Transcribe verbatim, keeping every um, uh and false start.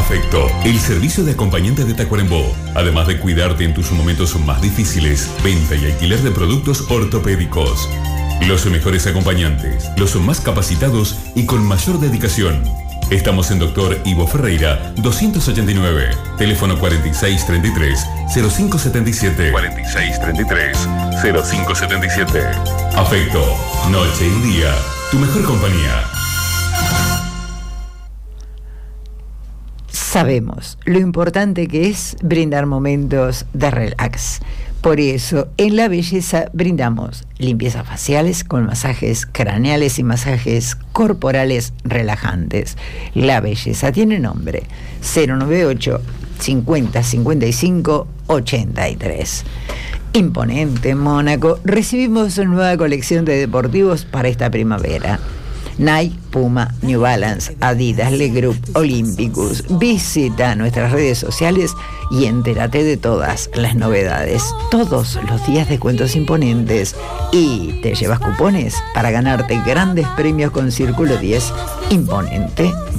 Afecto, el servicio de acompañante de Tacuarembó. Además de cuidarte en tus momentos más difíciles, venta y alquiler de productos ortopédicos. Los mejores acompañantes, los más capacitados y con mayor dedicación. Estamos en Doctor Ivo Ferreira, doscientos ochenta y nueve. Teléfono cuarenta y seis treinta y tres, cero cinco setenta y siete. cuarenta y seis treinta y tres, cero cinco setenta y siete. Afecto, noche y día, tu mejor compañía. Sabemos lo importante que es brindar momentos de relax. Por eso, en La Belleza brindamos limpiezas faciales con masajes craneales y masajes corporales relajantes. La Belleza tiene nombre: cero noventa y ocho, cincuenta, cincuenta y cinco, ochenta y tres. Imponente, Mónaco. Recibimos una nueva colección de deportivos para esta primavera. Nike, Puma, New Balance, Adidas, Le Group, Olympicus. Visita nuestras redes sociales y entérate de todas las novedades. Todos los días descuentos imponentes. Y te llevas cupones para ganarte grandes premios con Círculo diez. Imponente,